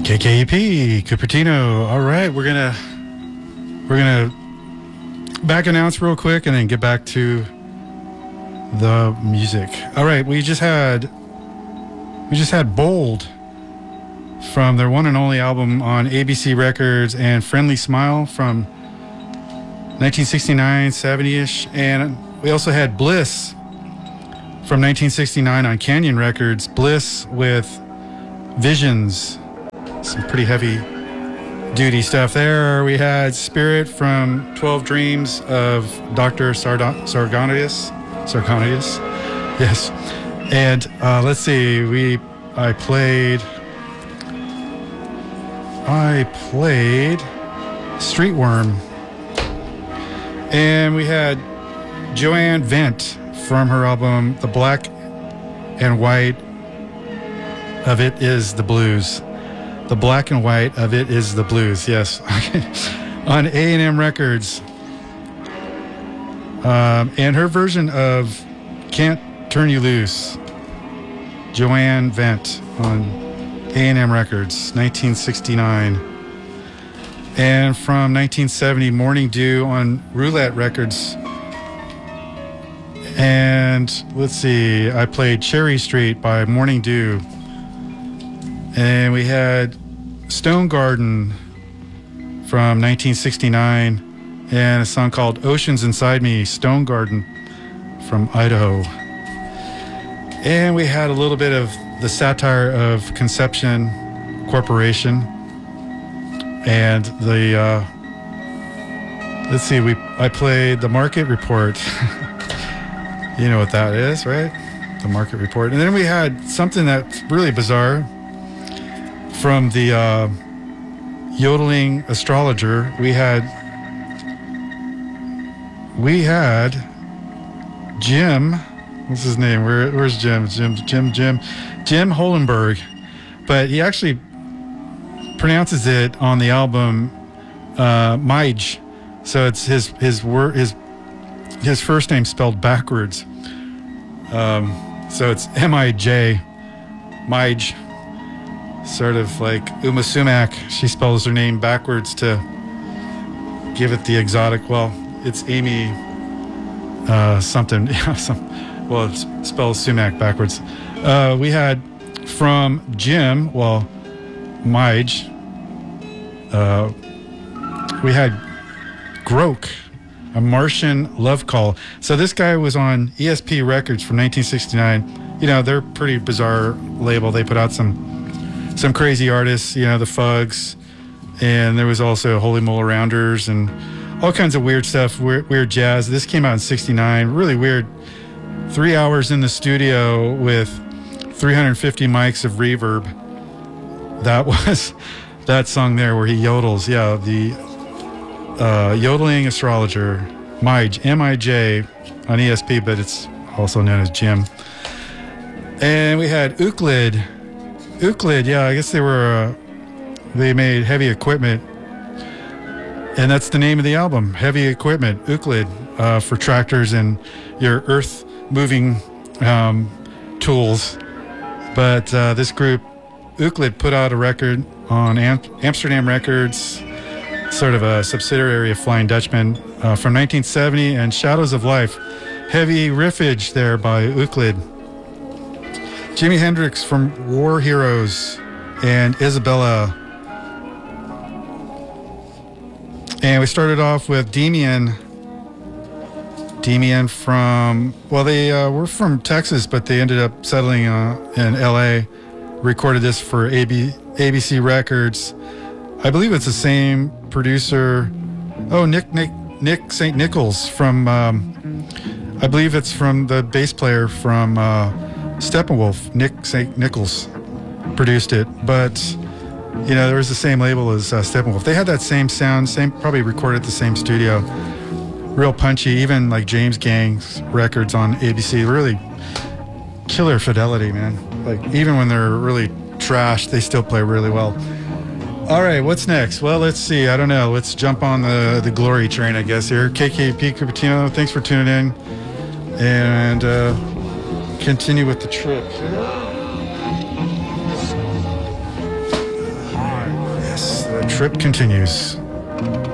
KKEP, Cupertino. All right, we're gonna back announce real quick and then get back to the music. All right, we just had Bold from their one and only album on ABC Records, and Friendly Smile from 1969, 70-ish, and we also had Bliss from 1969 on Canyon Records. Bliss with Visions. Some pretty heavy duty stuff there. We had Spirit from 12 Dreams of Dr. Sargonius. Yes. And let's see, I played Streetworm. And we had Joanne Vent from her album The Black and White of It Is the Blues. The Black and White of It Is the Blues, yes. On A&M Records. And her version of Can't Turn You Loose. Joanne Vent on A&M Records, 1969. And from 1970, Morning Dew on Roulette Records. And let's see, I played Cherry Street by Morning Dew. And we had Stone Garden from 1969 and a song called Oceans Inside Me, Stone Garden from Idaho. And we had a little bit of the Satire of Conception Corporation. And the, let's see, I played The Market Report. You know what that is, right? The Market Report. And then we had something that's really bizarre from the Yodeling Astrologer. We had Jim. What's his name? Where's Jim? Jim Holenberg. But he actually pronounces it on the album Mij. So it's his first name spelled backwards. So it's M-I-J, Mij. Sort of like Uma Sumac. She spells her name backwards to give it the exotic. Well, it's Amy something. Well, it spells Sumac backwards. We had from Jim, Mij. We had Groke, A Martian Love Call. So this guy was on ESP Records from 1969. You know, they're a pretty bizarre label. They put out some crazy artists, you know, the Fugs, and there was also Holy Mole Rounders and all kinds of weird stuff, weird jazz. This came out in 69, really weird. 3 hours in the studio with 350 mics of reverb. That was that song there where he yodels. Yeah, the Yodeling Astrologer, Mij, M-I-J on ESP, but it's also known as Jim. And we had Euclid, yeah, I guess they made Heavy Equipment. And that's the name of the album, Heavy Equipment, Euclid, for tractors and your earth-moving tools. But this group, Euclid, put out a record on Amsterdam Records, sort of a subsidiary of Flying Dutchman, from 1970, and Shadows of Life, heavy riffage there by Euclid. Jimi Hendrix from War Heroes and Isabella. And we started off with Demian from, they were from Texas, but they ended up settling in LA. Recorded this for ABC Records. I believe it's the same producer. Oh, Nick St. Nichols from, I believe it's from the bass player from Steppenwolf. Nick St. Nichols produced it, but you know, there was the same label as Steppenwolf. They had that same sound, probably recorded at the same studio. Real punchy, even like James Gang's records on ABC. Really killer fidelity, man. Like even when they're really trash, they still play really well. All right, what's next? Well, let's see. I don't know. Let's jump on the glory train, I guess, here. KKP Cupertino, thanks for tuning in. And continue with the trip. The trip continues.